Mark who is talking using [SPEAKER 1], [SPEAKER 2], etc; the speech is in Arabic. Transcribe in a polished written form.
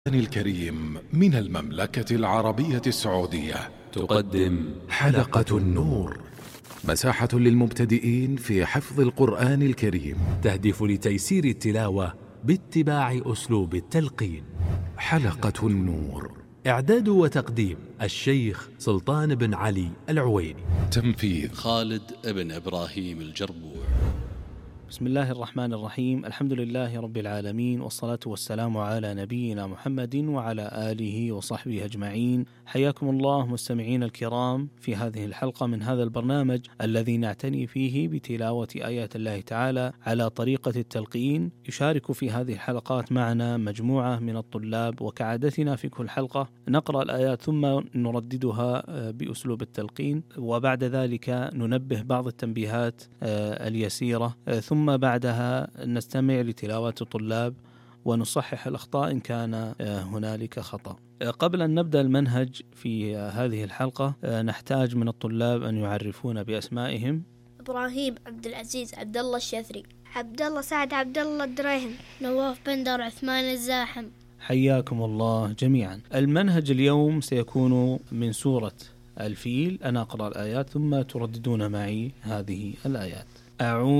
[SPEAKER 1] الكريم من المملكة العربية السعودية
[SPEAKER 2] تقدم
[SPEAKER 1] حلقة النور، مساحة للمبتدئين في حفظ القرآن الكريم،
[SPEAKER 2] تهدف لتيسير التلاوة باتباع أسلوب التلقين.
[SPEAKER 1] حلقة النور،
[SPEAKER 2] إعداد وتقديم الشيخ سلطان بن علي العويني،
[SPEAKER 1] تنفيذ
[SPEAKER 3] خالد بن إبراهيم الجربوع.
[SPEAKER 4] بسم الله الرحمن الرحيم. الحمد لله رب العالمين، والصلاة والسلام على نبينا محمد وعلى آله وصحبه أجمعين. حياكم الله مستمعين الكرام في هذه الحلقة من هذا البرنامج الذي نعتني فيه بتلاوة آيات الله تعالى على طريقة التلقين. يشارك في هذه الحلقات معنا مجموعة من الطلاب، وكعادتنا في كل حلقة نقرأ الآيات ثم نرددها بأسلوب التلقين، وبعد ذلك ننبه بعض التنبيهات اليسيرة، ثم بعدها نستمع لتلاوات الطلاب ونصحح الأخطاء إن كان هنالك خطأ. قبل أن نبدأ المنهج في هذه الحلقة نحتاج من الطلاب أن يعرفون بأسمائهم.
[SPEAKER 5] إبراهيم عبد العزيز عبد الله الشثري، عبد الله سعد عبد الله الدريهم، نواف بندر عثمان الزاحم.
[SPEAKER 4] حياكم الله جميعا. المنهج اليوم سيكون من سورة الفيل. أنا أقرأ الآيات ثم ترددون معي هذه الآيات. أعوذ